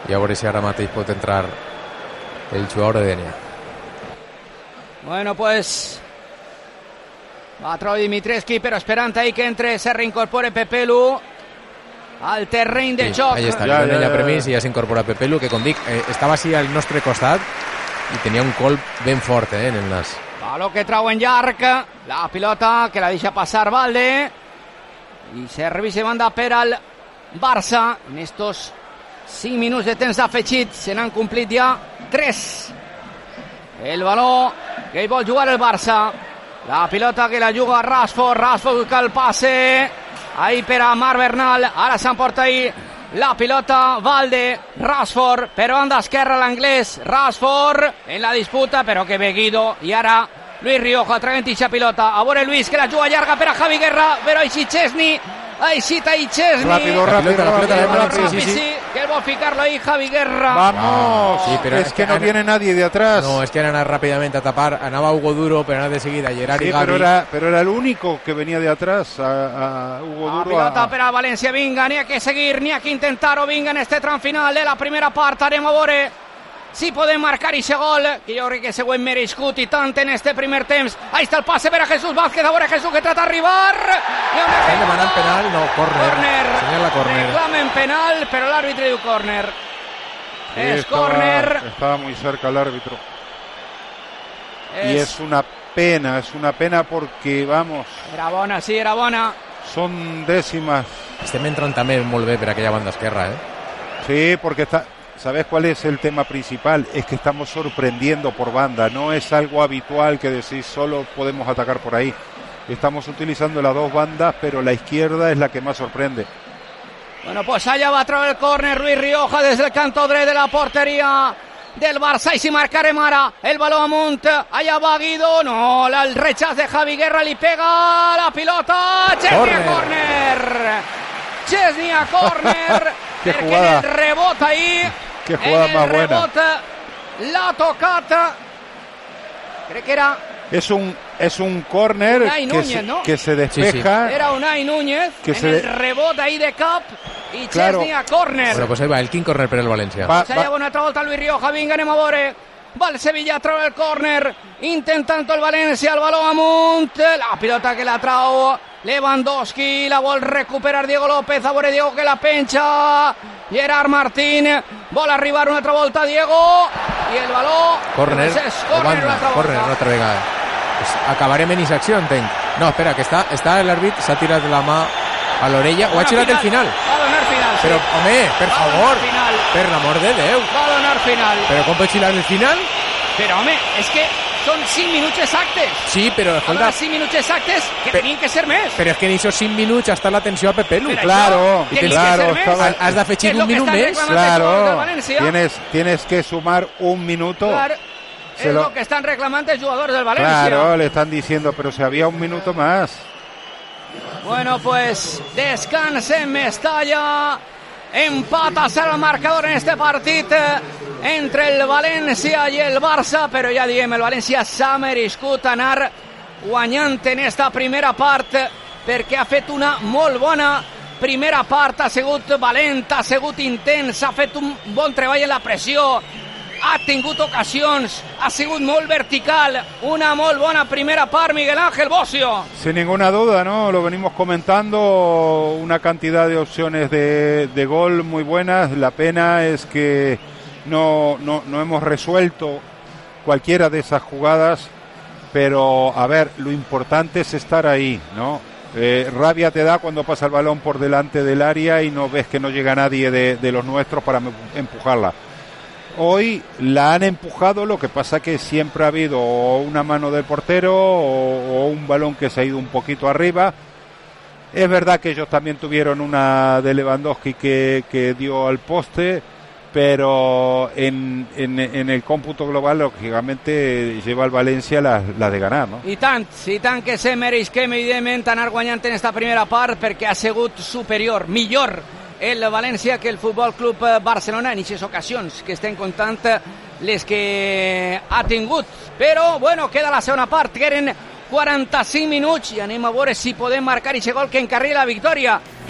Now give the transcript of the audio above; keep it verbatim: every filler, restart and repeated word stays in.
i a veure si ara mateix pot entrar el jugador de Denia. Bueno, pues va a trobar Dimitrescu, però esperant ahí que entre, se reincorpore Pepelu al terreny de sí, joc. Ahí està, ja, li donen ja, ja permís i ja s'incorpora Pepelu, que com dic, eh, estava així al nostre costat i tenia un colp ben fort eh, en el nas. Palo que trauen llarg, la pilota que la deixa passar Valde i serveix de banda per al Barça. En estos cinc minuts de temps afegit se n'han complit ja tres. El baló que hi vol jugar el Barça, la pilota que la juga Rashford, Rashford busca el passe ahí per a Marc Bernal, ara s'emporta ahí la pilota Valde, Rashford per banda esquerra l'anglès, Rashford en la disputa, però que ve Guido i ara Luis Rioja traient ixa pilota, a veure Luis que la juga llarga per a Javi Guerra, però així Chesney, així i Chesney, rápido, rápido, la pelota, la pelota, rápido, sí, sí, sí. que él va a ficarlo ahí Javi Guerra. Vamos, sí, pero es, es que, que no ana... viene nadie de atrás. No, es que han anat rápidamente a tapar, anava Hugo Duro, pero anava de seguida Gerard sí, y Gavi. Pero era, pero era el único que venía de atrás, a, a Hugo La Duro. pilota a... per a València, vinga, n'hi ha que seguir, n'hi ha que intentar-ho, vinga, en este tram final de la primera part, anem a veure si podem marcar ixe gol, que jo crec que s'ho hem merescut i tant en este primer temps. Ahí està el passe per a Jesús Vázquez, a veure Jesús que trata d'arribar. Estan demanant penal, no, córner. Córner, Senyala córner. reclamen penal, però l'àrbitre diu córner. Sí, es estaba, córner. estaba muy cerca el árbitro. Es... Y es una pena, es una pena porque, vamos... Era bona, sí, era bona. Son décimas. Estem entrant també molt bé per aquella banda esquerra, eh? Sí, porque está... ¿Sabes cuál es el tema principal? Es que estamos sorprendiendo por banda. No es algo habitual que decís solo podemos atacar por ahí. Estamos utilizando las dos bandas, pero la izquierda es la que más sorprende. Bueno, pues allá va a traer el córner Luis Rioja desde el canto dret de la portería del Barça i si marcarem ara el baló amunt, allà va Guido, no, el rechaç de Javi Guerra li pega la pilota, Chesney a córner, Chesney a córner, Qué perquè jugada. en el rebot ahí, Qué jugada en el más buena. rebot l'ha tocat, crec que era Es un es un córner Unai que, Núñez, se, ¿no? que se despeja. Sí, sí. Era Unai Núñez, Que en se el de- rebot ahí de cap i Claro. Chesney a córner. Bueno, pues ahí va, el quin córner per el València. Va, Se lleva va, una altra volta Luis Rioja, vinga, anem a veure. Va el Sevilla, trau el córner, intentant el València, el baló amunt, la pilota que la trau Lewandowski, la vol recuperar Diego López, a veure Diego que la penja, Gerard Martín, vol arribar una altra volta Diego, i el baló... Córner, doncs és o córner banda, una altra córner volta. una altra vegada. Pues acabarem en aquesta acció, entenc. No, espera, que està, està l'àrbit, s'ha tirat la mà a l'orella, o ha xiulat el final. Va donar final, sí. Però, home, per Va favor, donar final. per l'amor de Déu. Va donar final. Però com pot xiular el final? Però, home, és que són cinc minuts exactes. Sí, però, A escolta, veure, cinc minuts exactes que Pe- tenien que ser més. però és que en aquests cinc minuts està l'atenció a Pepelu. Però claro, això y tenía claro, que ser més. estaba- Has d'afegir És lo un que minut estan més. reclamant els jugadors del claro, València. tienes, tienes que sumar un minuto. Claro, Se es lo- lo que están reclamando los jugadores del Valencia. Claro, le están diciendo, pero si había un minuto más. Bueno, pues descansa en Mestalla. Empata serà el marcador en este partit entre el València i el Barça, però ja diem, el València s'ha merescut anar guanyant en esta primera part perquè ha fet una molt bona primera part, ha sigut valenta, ha sigut intens, ha fet un bon treball en la pressió, ha tingut ocasions, ha sigut molt vertical, una molt bona primera part, Miguel Ángel Bocio. Sin ninguna duda, ¿no? Lo venimos comentando, una cantidad de opciones de, de gol muy buenas. La pena es que no, no, no hemos resuelto cualquiera de esas jugadas, pero a ver, lo importante es estar ahí, ¿no? Eh, rabia te da cuando pasa el balón por delante del área y no ves que no llega nadie de, de los nuestros para empujarla. Hoy la han empujado, lo que pasa que siempre ha habido o una mano del portero o, o un balón que se ha ido un poquito arriba. Es verdad que ellos también tuvieron una de Lewandowski que, que dio al poste, pero en, en, en el cómputo global lógicamente lleva al Valencia la, la de ganar, ¿no? I tant, i tant que se mereixem evidentment anar guanyant en esta primera part perquè ha sigut superior, millor el València que el Futbol Club Barcelona en aquestes ocasions que estem comptant les que ha tingut, però bueno, queda la segona part, que eren quaranta-cinc minuts i anem a veure si podem marcar aquest gol que encarrila la victòria